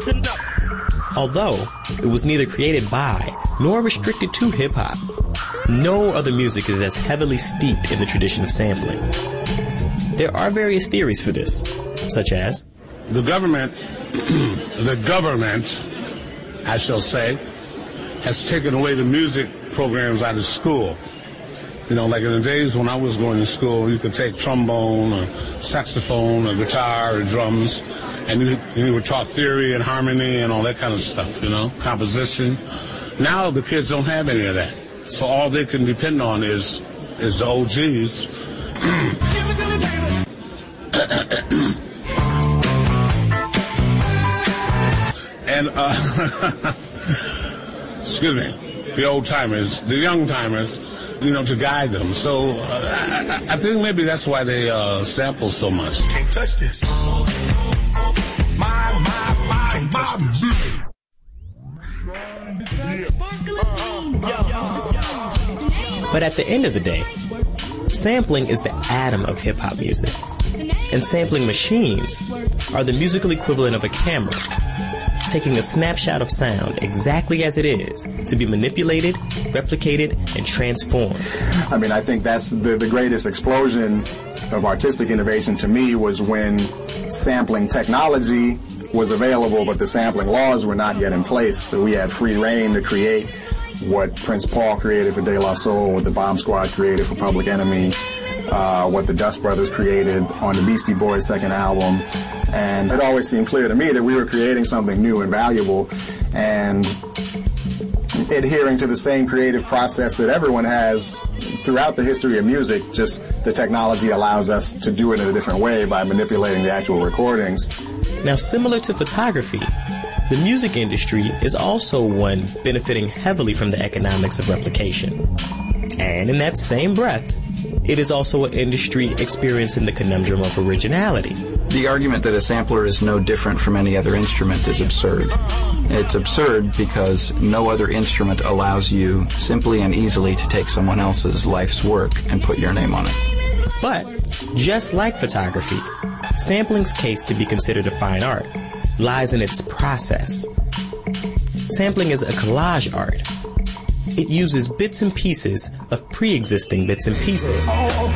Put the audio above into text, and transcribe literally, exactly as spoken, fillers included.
Although it was neither created by nor restricted to hip-hop, no other music is as heavily steeped in the tradition of sampling. There are various theories for this, such as the government, the government, I shall say, has taken away the music programs out of school. You know, like in the days when I was going to school, you could take trombone or saxophone or guitar or drums, and you, you were taught theory and harmony and all that kind of stuff, you know, composition. Now the kids don't have any of that. So all they can depend on is is the O Gs. and, uh, excuse me, the old-timers, the young-timers, you know, to guide them. So uh, I, I think maybe that's why they uh, sample so much. Can't touch this. My, my, my, my. But at the end of the day, sampling is the atom of hip-hop music. And sampling machines are the musical equivalent of a camera, taking a snapshot of sound exactly as it is to be manipulated, replicated, and transformed. I mean, I think that's the, the greatest explosion of artistic innovation to me was when sampling technology was available, but the sampling laws were not yet in place. So we had free reign to create what Prince Paul created for De La Soul, what the Bomb Squad created for Public Enemy, uh, what the Dust Brothers created on the Beastie Boys' second album. And it always seemed clear to me that we were creating something new and valuable and adhering to the same creative process that everyone has throughout the history of music, just the technology allows us to do it in a different way by manipulating the actual recordings. Now, similar to photography, the music industry is also one benefiting heavily from the economics of replication. And in that same breath, it is also an industry experiencing the conundrum of originality. The argument that a sampler is no different from any other instrument is absurd. It's absurd because no other instrument allows you simply and easily to take someone else's life's work and put your name on it. But, just like photography, sampling's case to be considered a fine art lies in its process. Sampling is a collage art. It uses bits and pieces of pre-existing bits and pieces.